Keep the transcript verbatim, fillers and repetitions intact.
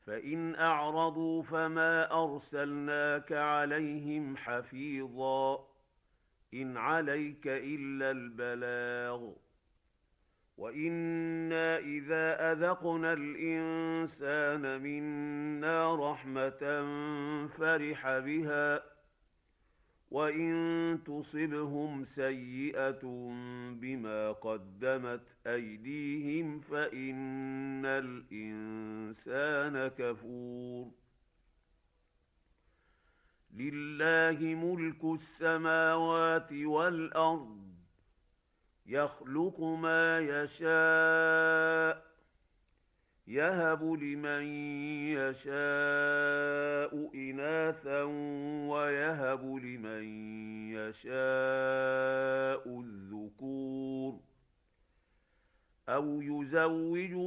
فإن أعرضوا فما أرسلناك عليهم حفيظا إن عليك إلا البلاغ وإنا إذا أذقنا الإنسان منا رحمة فرح بها وإن تصبهم سيئة بما قدمت أيديهم فإن الإنسان كفور لله ملك السماوات والأرض يخلق ما يشاء يهب لمن يشاء إناثا ويهب لمن يشاء الذكور أو يزوج